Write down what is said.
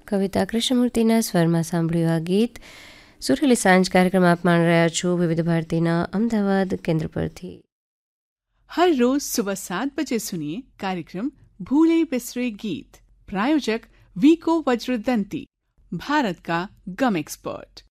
કવિતા કૃષ્ણમૂર્તિના સ્વરમાં સાંભળ્યું આ ગીત. સુરેલી સાંજ કાર્યક્રમ આપ માણ રહ્યા છો વિવિધ ભારતીના અમદાવાદ કેન્દ્ર પરથી. हर रोज सुबह 7 बजे सुनिए कार्यक्रम भूले बिसरे गीत. प्रायोजक वीको वज्रदंती, भारत का गम एक्सपर्ट.